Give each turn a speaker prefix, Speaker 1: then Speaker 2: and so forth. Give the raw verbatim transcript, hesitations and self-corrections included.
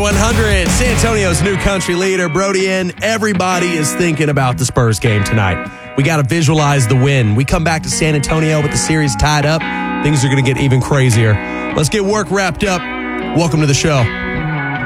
Speaker 1: one hundred, San Antonio's new country leader, Brody N. Everybody is thinking about the Spurs game tonight. We got to visualize the win. We come back to San Antonio with the series tied up. Things are going to get even crazier. Let's get work wrapped up. Welcome to the show.